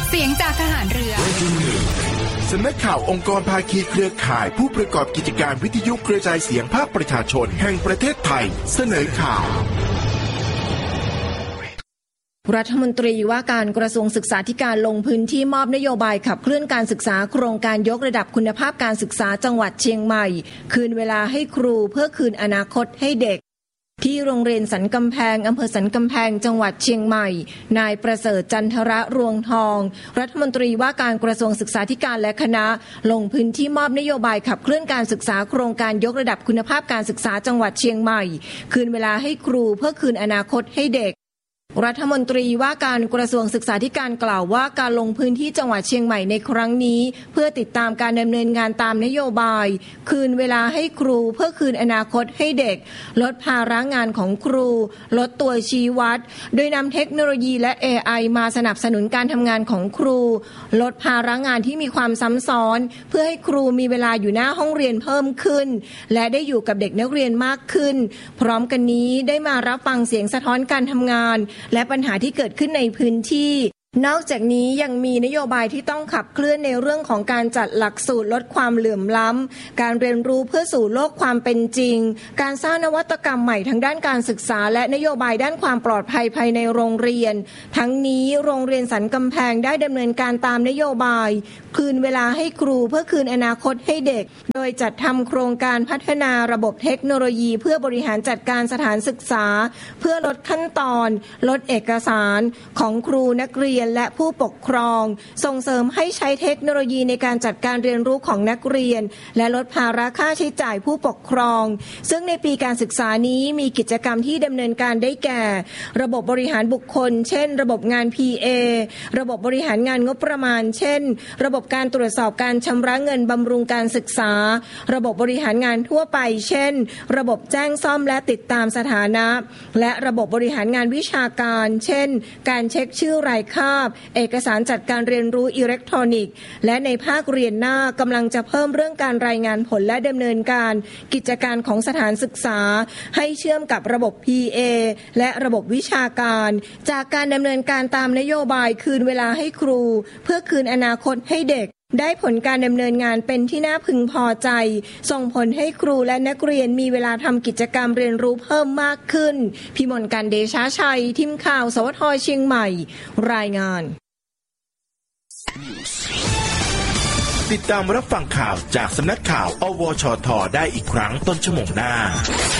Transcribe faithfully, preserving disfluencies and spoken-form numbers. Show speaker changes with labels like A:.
A: เสียงจากทหารเรือ
B: สำนักข่าวองค์กรภาคีเครือข่ายผู้ประกอบกิจการวิทยุกระจายเสียงภาคประชาชนแห่งประเทศไทยเสนอข่าว
C: รัฐมนตรีว่าการกระทรวงศึกษาธิการลงพื้นที่มอบนโยบายขับเคลื่อนการศึกษาโครงการยกระดับคุณภาพการศึกษาจังหวัดเชียงใหม่คืนเวลาให้ครูเพื่อคืนอนาคตให้เด็กที่โรงเรียนสันกำแพงอำเภอสันกำแพงจังหวัดเชียงใหม่นายประเสริฐจันทระรวงทองรัฐมนตรีว่าการกระทรวงศึกษาธิการและคณะลงพื้นที่มอบนโยบายขับเคลื่อนการศึกษาโครงการยกระดับคุณภาพการศึกษาจังหวัดเชียงใหม่คืนเวลาให้ครูเพื่อคืนอนาคตให้เด็กรัฐมนตรีว่าการกระทรวงศึกษาธิการกล่าวว่าการลงพื้นที่จังหวัดเชียงใหม่ในครั้งนี้เพื่อติดตามการดำเนินงานตามนโยบายคืนเวลาให้ครูเพื่อคืนอนาคตให้เด็กลดภาระงานของครูลดตัวชี้วัดโดยนำเทคโนโลยีและ เอ ไอ มาสนับสนุนการทำงานของครูลดภาระงานที่มีความซ้ำซ้อนเพื่อให้ครูมีเวลาอยู่หน้าห้องเรียนเพิ่มขึ้นและได้อยู่กับเด็กนักเรียนมากขึ้นพร้อมกันนี้ได้มารับฟังเสียงสะท้อนการทำงานและปัญหาที่เกิดขึ้นในพื้นที่นอกจากนี้ยังมีนโยบายที่ต้องขับเคลื่อนในเรื่องของการจัดหลักสูตรลดความเหลื่อมล้ำการเรียนรู้เพื่อสู่โลกความเป็นจริงการสร้างนวัตกรรมใหม่ทางด้านการศึกษาและนโยบายด้านความปลอดภัยภายในโรงเรียนทั้งนี้โรงเรียนสันกำแพงได้ดำเนินการตามนโยบายคืนเวลาให้ครูเพื่อคืนอนาคตให้เด็กโดยจัดทำโครงการพัฒนาระบบเทคโนโลยีเพื่อบริหารจัดการสถานศึกษาเพื่อลดขั้นตอนลดเอกสารของครูนักเรียนและผู้ปกครองส่งเสริมให้ใช้เทคโนโลยีในการจัดการเรียนรู้ของนักเรียนและลดภาระค่าใช้จ่ายผู้ปกครองซึ่งในปีการศึกษานี้มีกิจกรรมที่ดำเนินการได้แก่ระบบบริหารบุคคลเช่นระบบงาน พี เอ ระบบบริหารงานงบประมาณเช่นระบบการตรวจสอบการชำระเงินบำรุงการศึกษาระบบบริหารงานทั่วไปเช่นระบบแจ้งซ่อมและติดตามสถานะและระบบบริหารงานวิชาการเช่นการเช็คชื่อรายคาบเอกสารจัดการเรียนรู้อิเล็กทรอนิกส์และในภาคเรียนหน้ากำลังจะเพิ่มเรื่องการรายงานผลและดำเนินการกิจการของสถานศึกษาให้เชื่อมกับระบบ พี เอ และระบบวิชาการจากการดำเนินการตามนโยบายคืนเวลาให้ครูเพื่อคืนอนาคตให้เด็กได้ผลการดำเนินงานเป็นที่น่าพึงพอใจส่งผลให้ครูและนักเรียนมีเวลาทำกิจกรรมเรียนรู้เพิ่มมากขึ้นพิมลกันเดชาชัยทีมข่าวสวทเชียงใหม่รายงาน
B: ติดตามรับฟังข่าวจากสำนักข่าวอวชทได้อีกครั้งต้นชั่วโมงหน้า